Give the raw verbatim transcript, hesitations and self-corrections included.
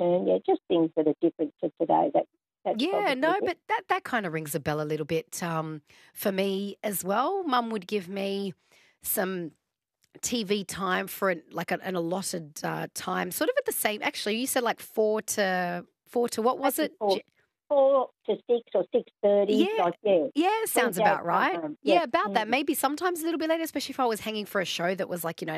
return. Yeah, just things that are different to today. That that's Yeah, probably no, it. but that, that kind of rings a bell a little bit um, for me as well. Mum would give me some T V time for an, like an, an allotted uh, time, sort of at the same. Actually, you said like four to four to what was Maybe it? four, J- four to six or six thirty. Yeah, Like yeah, yeah, when sounds Dad about come right. home. Yeah. Yeah, about that. Mm. Maybe sometimes a little bit later, especially if I was hanging for a show that was like you know